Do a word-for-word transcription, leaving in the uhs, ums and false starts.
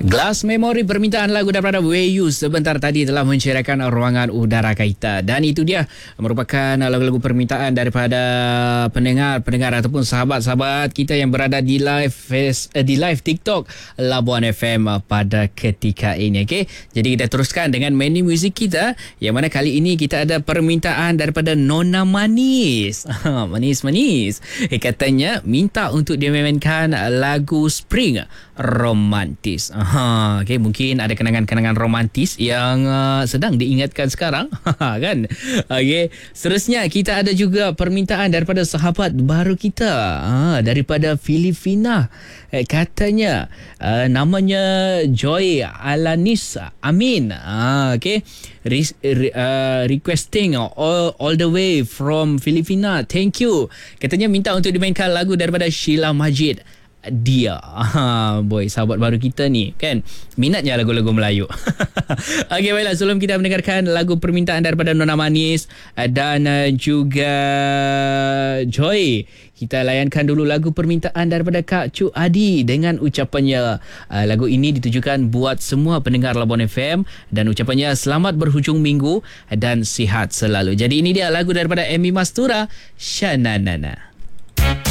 Glass Memory, permintaan lagu daripada W U sebentar tadi telah menceraikan ruangan udara kita. Dan itu dia merupakan lagu-lagu permintaan daripada pendengar-pendengar ataupun sahabat-sahabat kita yang berada di live face, eh, di live TikTok Labuan F M pada ketika ini. Okay? Jadi kita teruskan dengan menu muzik kita, yang mana kali ini kita ada permintaan daripada Nona Manis. Manis-manis. Eh, katanya minta untuk dia memainkan lagu Spring Romantis. Ha, okay, mungkin ada kenangan-kenangan romantis yang uh, sedang diingatkan sekarang, kan? Okay. Seterusnya kita ada juga permintaan daripada sahabat baru kita, ha, daripada Filipina. Eh, katanya uh, namanya Joy Alanis Amin. Ha, okay. Re- re- uh, requesting all, all the way from Filipina. Thank you. Katanya minta untuk dimainkan lagu daripada Sheila Majid. Dia, ha, boy, sahabat baru kita ni kan, minatnya lagu-lagu Melayu. Okey, baiklah, sebelum kita mendengarkan lagu permintaan daripada Nona Manis dan juga Joy, kita layankan dulu lagu permintaan daripada Kak Cuk Adi dengan ucapannya. Uh, lagu ini ditujukan buat semua pendengar Labuan F M dan ucapannya selamat berhujung minggu dan sihat selalu. Jadi ini dia lagu daripada Amy Mastura, Shananana.